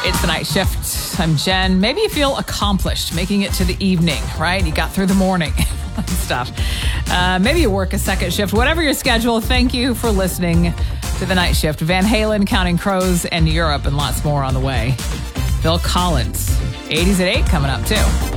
It's the night shift. I'm Jen. Maybe you feel accomplished making it to the evening, right? You got through the morning and stuff. Maybe you work a second shift. Whatever your schedule, thank you for listening to the night shift. Van Halen, Counting Crows, and Europe, and lots more on the way. Phil Collins, 80s at 8 coming up too.